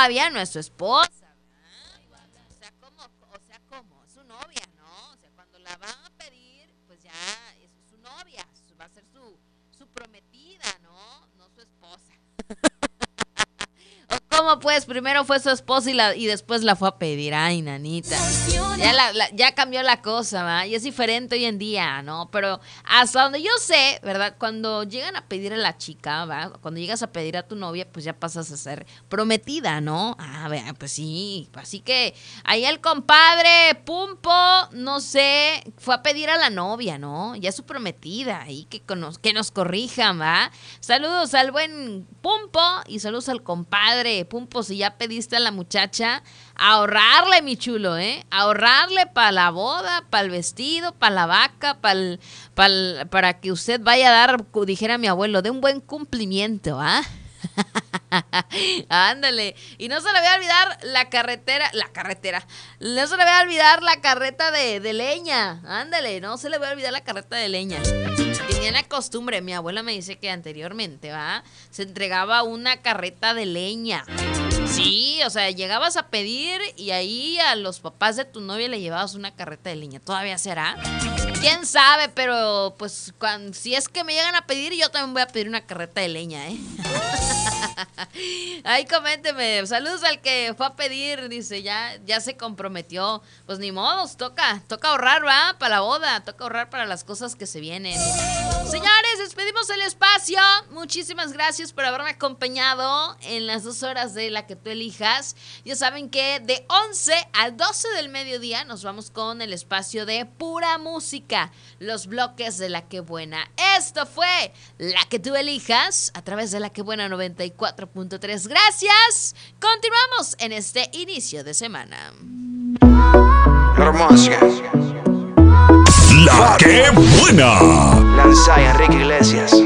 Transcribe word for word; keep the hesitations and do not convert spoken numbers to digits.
todavía no es su esposa. O sea, ¿cómo? O sea, ¿cómo? Es su novia, ¿no? O sea, cuando la van a pedir, pues ya es su novia, va a ser su, su prometida, ¿no? No su esposa. ¿Cómo pues? Primero fue su esposa y, la, y después la fue a pedir. Ay, nanita. Ya, la, la, ya cambió la cosa, ¿va? Y es diferente hoy en día, ¿no? Pero hasta donde yo sé, ¿verdad? Cuando llegan a pedir a la chica, ¿va? Cuando llegas a pedir a tu novia, pues ya pasas a ser prometida, ¿no? Ah, pues sí. Así que ahí el compadre Pumpo, no sé, fue a pedir a la novia, ¿no? Ya es su prometida. Ahí que, nos, que nos corrijan, ¿va? Saludos al buen Pumpo y saludos al compadre Pumpo. Si ya pediste a la muchacha, ahorrarle, mi chulo, ¿eh? Ahorrarle para la boda, para el vestido, para la vaca, para pa para que usted vaya a dar, dijera mi abuelo, de un buen cumplimiento, ¿ah? Ándale. Y no se le voy a olvidar la carretera, la carretera, no se le voy a olvidar la carreta de, de leña. Ándale, no se le voy a olvidar la carreta de leña. Tenía la costumbre, mi abuela me dice que anteriormente, ¿va? Se entregaba una carreta de leña. Sí, o sea, llegabas a pedir y ahí a los papás de tu novia le llevabas una carreta de leña. ¿Todavía será? ¿Quién sabe? Pero pues cuando, si es que me llegan a pedir, yo también voy a pedir una carreta de leña, ¿eh? Ahí coménteme. Saludos al que fue a pedir, dice, ya, ya se comprometió. Pues ni modo, toca, toca ahorrar, ¿va? Para la boda, toca ahorrar para las cosas que se vienen. Señores, despedimos el espacio. Muchísimas gracias por haberme acompañado en las dos horas de La que tú elijas. Ya saben que de once a doce del mediodía nos vamos con el espacio de pura música, los bloques de La que buena. Esto fue La que tú elijas a través de La que buena noventa y cuatro punto tres. Gracias. Continuamos en este inicio de semana. Hermosa. La que buena. Lanzai Enrique Iglesias.